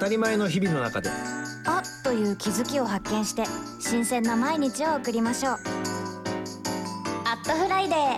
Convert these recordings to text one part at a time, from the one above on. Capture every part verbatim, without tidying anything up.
たり前の日々の中であっという気づきを発見して新鮮な毎日を送りましょう。アットフライデー。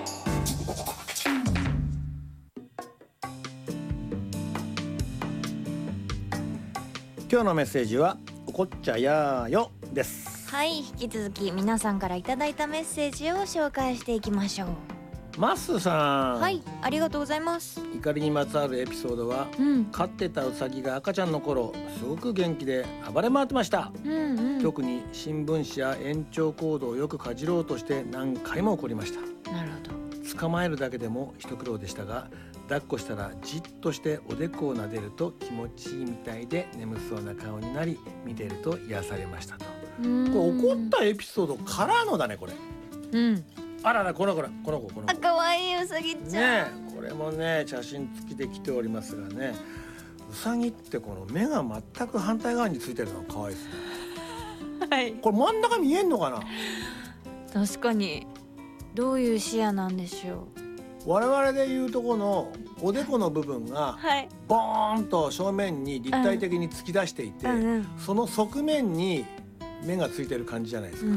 今日のメッセージはおこっちゃやーよです。 はい、引き続き皆さんからいただいたメッセージを紹介していきましょう。 マスさん、 はい、ありがとうございます。 怒りにまつわるエピソードは、 うん、 飼ってたウサギが赤ちゃんの頃すごく元気で暴れ回ってました、 うんうん、 特に新聞紙や延長コードをよくかじろうとして何回も怒りました。 なるほど。 捕まえるだけでも一苦労でしたが、抱っこしたらじっとしておでこを撫でると気持ちいいみたいで眠そうな顔になり、見てると癒されましたと。これ怒ったエピソードからのだねこれ。 うん、 あらら、この子らこの子この子あ、かわいいウサギちゃん、 ね、これもね写真付きで来ておりますがね、ウサギってこの目が全く反対側についてるのが可愛いですね。 はい、 これ真ん中見えんのかな。 確かにどういう視野なんでしょう。我々でいうとこのおでこの部分が、はい、ボーンと正面に立体的に突き出していて、うんうん、その側面に目がついてる感じじゃないですか、うんうん、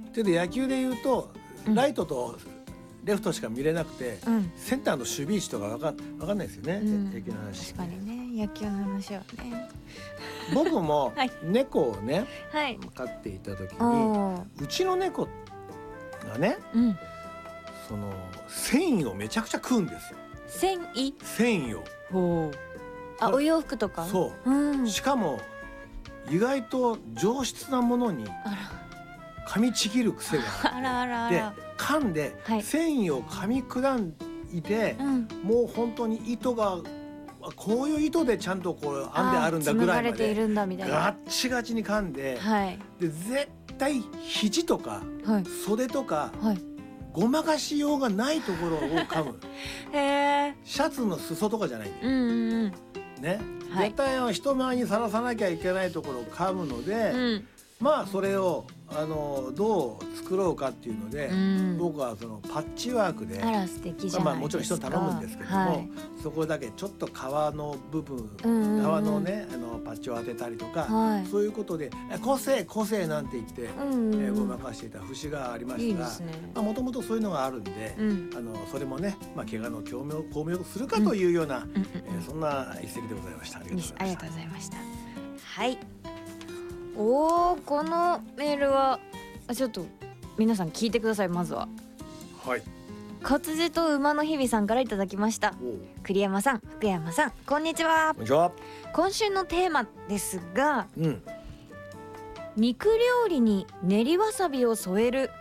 で野球でいうとライトとレフトしか見れなくて、うん、センターの守備位置とか分かん、分かんないですよね、うん、野球の話。 確かにね、野球の話はね。 僕も猫をね、 はい、 飼っていた時に、うちの猫がね、うん、その繊維をめちゃくちゃ食うんですよ。 繊維？ 繊維を。 ほう。あ、お洋服とか？ そう、うん、しかも意外と上質なものに噛みちぎる癖があって、あらあらあら、で噛んで、はい、繊維を噛み砕いて、うん、もう本当に糸がこういう糸でちゃんとこう編んであるんだぐらいまでガッチガチに噛んで、はい、で絶対肘とか、はい、袖とか、はい、ごまかしようがないところを噛む。へー。シャツの裾とかじゃないんだよ、うんうんうん、ね、はい、絶対人前にさらさなきゃいけないところを噛むので、うん、まあそれをあのどう作ろうかっていうので、うん、僕はそのパッチワークで、 あら素敵じゃないですか。まあ、もちろん人頼むんですけども、はい、そこだけちょっと皮の部分、うんうんうん、皮のねあのパッチを当てたりとか、はい、そういうことで個性個性なんて言って、うんうんうん、えー、ごまかしていた節がありましたが、もともとそういうのがあるんで、うん、あのそれもね、まあ、怪我の巧妙巧妙するかというような、うんうんうん、えー、そんな一石でございました。ありがとうございました。 ありがとうございました。はい。おー、このメールはあ、ちょっと皆さん聞いてください。まずは、 はい、 活字と馬の日々さんからいただきました。栗山さん、福山さん、こんにちは。 こんにちは。 今週のテーマですが、うん、肉料理に練りわさびを添える